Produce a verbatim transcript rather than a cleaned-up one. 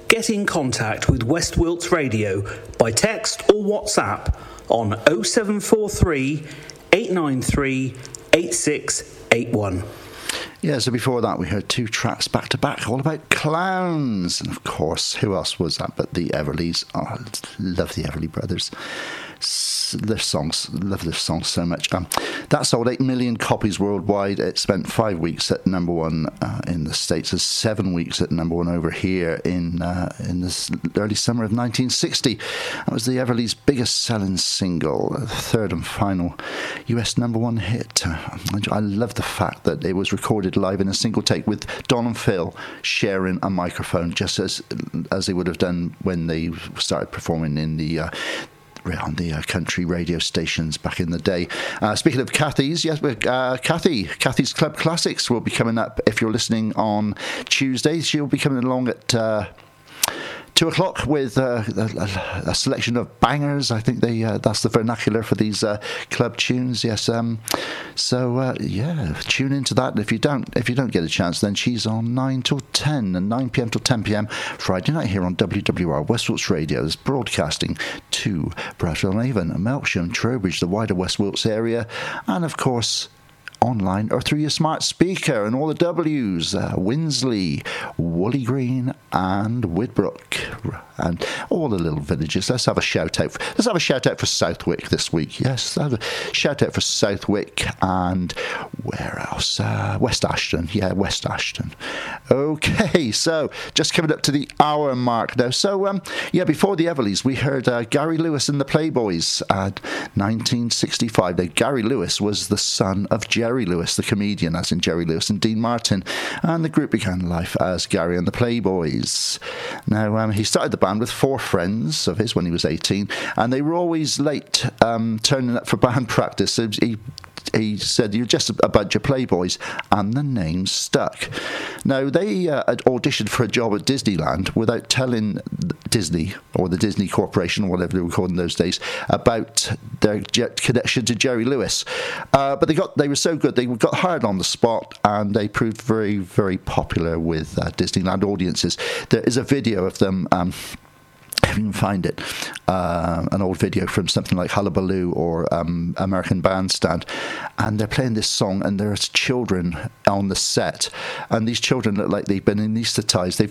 Get in contact with West Wilts Radio by text or WhatsApp on oh seven four three, eight nine three, eight six eight one. Yeah, so before that we heard two tracks back to back all about clowns. And of course, who else was that but the Everlys? Oh, I love the Everly Brothers. Their songs, love their songs so much. Um, that sold eight million copies worldwide. It spent five weeks at number one uh, in the States, and seven weeks at number one over here in uh, in this early summer of nineteen sixty. That was the Everly's biggest selling single, the third and final U S number one hit. I love the fact that it was recorded live in a single take with Don and Phil sharing a microphone, just as as they would have done when they started performing in the uh, on the uh, country radio stations back in the day. Uh, speaking of Kathy's, yes, uh, Kathy, Kathy's Club Classics will be coming up. If you're listening on Tuesday, she'll be coming along at uh, two o'clock with uh, a, a selection of bangers. I think they uh, that's the vernacular for these uh, club tunes. Yes, um, so uh, yeah, tune into that. And if you don't, if you don't get a chance, then she's on nine till ten and nine p.m. till ten p.m. Friday night here on W W R West Wilts Radio. Is broadcasting to Bradford-on-Avon, Melksham, Trowbridge, the wider West Wilts area, and of course online or through your smart speaker and all the W's, uh, Winsley, Woolly Green and Widbrook and all the little villages. Let's have a shout out. For, let's have a shout out for Southwick this week. Yes, have a shout out for Southwick and where else? Uh, West Ashton. Yeah, West Ashton. Okay, so just coming up to the hour mark now. So um, yeah, before the Everlys, we heard uh, Gary Lewis and the Playboys at nineteen sixty-five. Now, Gary Lewis was the son of Jerry Lewis, the comedian, as in Jerry Lewis and Dean Martin, and the group began life as Gary and the Playboys. Now, um, he started the band with four friends of his when he was eighteen, and they were always late um, turning up for band practice. So he He said, "You're just a bunch of playboys," and the name stuck. Now, they uh, had auditioned for a job at Disneyland without telling Disney, or the Disney Corporation, or whatever they were called in those days, about their connection to Jerry Lewis. Uh, but they got they were so good, they got hired on the spot, and they proved very, very popular with uh, Disneyland audiences. There is a video of them... Um, if you can find it, uh, an old video from something like Hullabaloo or um, American Bandstand, and they're playing this song, and there's children on the set, and these children look like they've been anaesthetised. They've